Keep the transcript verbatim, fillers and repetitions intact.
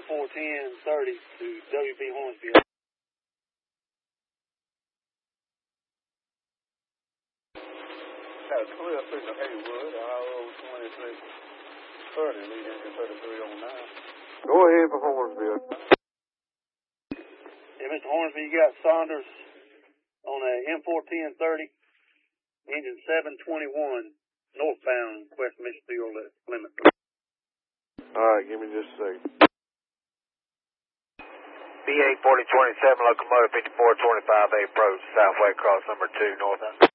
four ten thirty to W B Hornsby. Got a twelve six of Haywood, R O twenty-six thirty, lead engine thirty-three oh nine. Go ahead for Hornsby. Yeah, Mister Hornsby, you got Saunders on a M four ten thirty, engine seven twenty-one, northbound, West Mississippi limit. All right, give me just a second. B eight forty twenty-seven, locomotive fifty-four twenty-five, approach, Southway cross number two, northbound.